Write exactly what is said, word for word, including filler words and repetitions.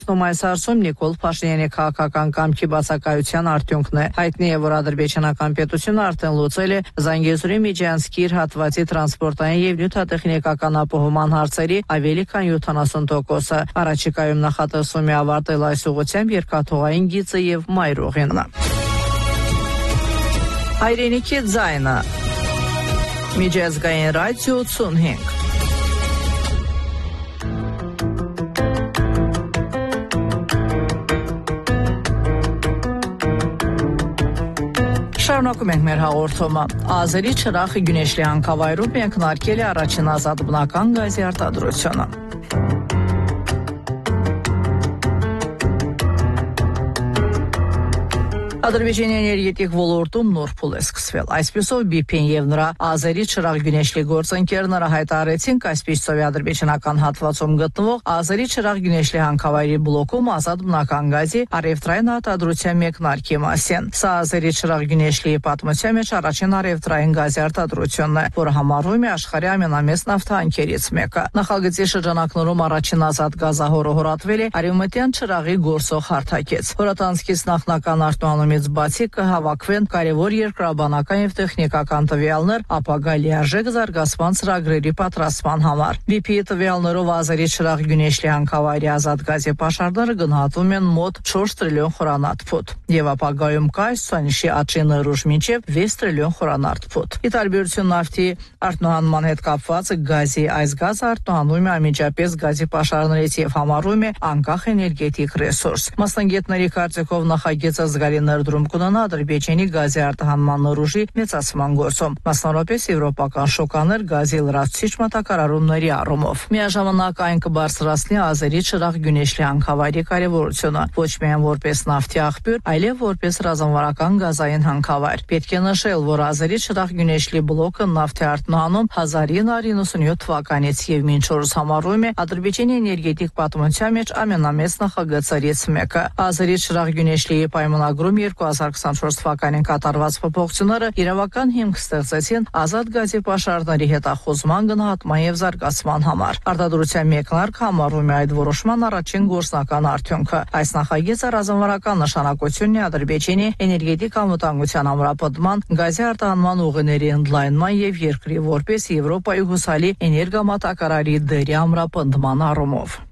Այս հարցում Նիկոլ Փաշինյանի քաղաքական կամքի բացակայության արդյունքն է։ Հայտնի է, որ ադրբեջանական պետությունը արդեն լուծել է Զանգեզուրի Միջանցքիր հատվածի տրանսպորտային եւ նյութատեխնիկական ապահովման հարցերի ավելի քան յոթանասուն տոկոսը։ Առաջիկայում նախատեսվում է ավարտել այս ուղղությամբ երկաթուղային գիծը եւ մայրուղին։ Հայրենիքի ձայնը։ Միջազգային ռադիո ութսունհինգ։ Շարունակում ենք մեր հաղորդումը։ Ազերի Չրախի Գյունեշլի հանքավայրում մեկնարկել է առաջին ազատ բնական գազի արտադրությունը։ Ադրբեջանի էներգետիկ ոլորտում նոր փուլ է սկսվել։ Այսպիսով բի պի-ն եւ նրա Ազերի Չրախ Գյունեշլի գործընկերները հայտարարեցին Կասպիյցովի ադրբեջանական հատվածում գտնվող Ազերի Չրախ Գյունեշլի հանքավայրի բլոկում ազատ բնական գազի առևտրային արտադրության մեկնարկի մասին։ Սա Ազերի Չրախ Գյունեշլի պատմության մեջ առաջին առևտրային գազի արտադրությունն է, որը համարվում է աշխարհի ամենամեծ նավթահանքերից մեկը։ Նախագծի շրջանակներում առաջին ազատ գազահորը հորատվել է Արևմտյան Չրաղի գործող հարթակից։ Հորատանցքից նախնական արտոնումից բացի կհավաքվեն կարևոր երկրաբանական եւ տեխնիկական տվյալներ ապագա լիարժեք զարգացման ծրագրերի պատրաստման համար։ բի պի-ի տվյալներով Ազերի Չրախ Գյունեշլի հանքավայրի ազատ գազի պաշարները գնահատվում են մոտ չորս տրիլիոն խորանարդ ֆուտ եւ ապագայում կա Սանիշի աճի ներուժ մինչեւ վեց տրիլիոն խորանարդ ֆուտ։ Ի տարբերություն նավթի արտոնանման հետ կապված գազի այս գազը արտոնանում է անմիջապես գազի պաշարներից եւ համարվում է անկախ էներգետիկ ռեսուրս։ Մասնագետների կարծիքով նախագիծը զգալի ներդրում կունենա Ադրբեջանի գազի արտահանման ներուժի մեծացման գործում, մասնավորապես եվրոպական շոկաներ գազի լրացուցիչ մատակարարումների առումով։ Միաժամանակ այն կբարձրացնի Ազերի Չրախ Գյունեշլի հանքավայրի կարևորությունը ոչ միայն որպես նավթի աղբյուր, այլև որպես ռազմավարական գազային հանքավայր։ Պետք է նշել, որ Ազերի Չրախ Գյունեշլի բլոկը նավթի արտահանում հազար ինը հարյուր նվաթ թվականից եւ մինչ օրս համարվում է Ադրբեջանի էներգետիկ պատմության մեջ ամենամեծ նախագծերից մեկը։ Ազերի Չրախ Գյունեշլի պայմանագրում երկու հազար քսանչորս թվականին կատարված փոփոխությունները իրավական հիմք ստեղծեցին ազատ գազի պաշարների հետախուզման, գնահատման եւ զարգացման համար։ Արտադրության մեկնարկ համարվում է այդ որոշման առաջին գործնական արդյունքը։ Այս նախագիծը ռազմավարական նշանակություն ունի Ադրբեջանի էներգետիկ անվտանգության ամրապնդման, գազի արտահանման ուղիների ընդլայնման եւ երկրի որպես Եվրոպայի հուսալի էներգամատակարարի դերի ամրապնդման առումով։